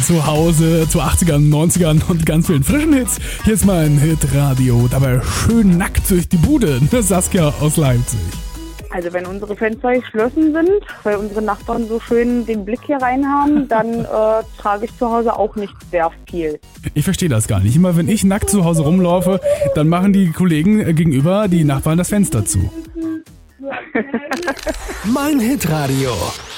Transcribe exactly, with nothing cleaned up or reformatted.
zu Hause zu achtzigern, neunzigern und ganz vielen frischen Hits. Hier ist mein Hitradio. Dabei schön nackt durch die Bude. Saskia aus Leipzig. Also wenn unsere Fenster geschlossen sind, weil unsere Nachbarn so schön den Blick hier rein haben, dann äh, trage ich zu Hause auch nicht sehr viel. Ich verstehe das gar nicht. Immer wenn ich nackt zu Hause rumlaufe, dann machen die Kollegen gegenüber, die Nachbarn, das Fenster zu. Mein Hitradio.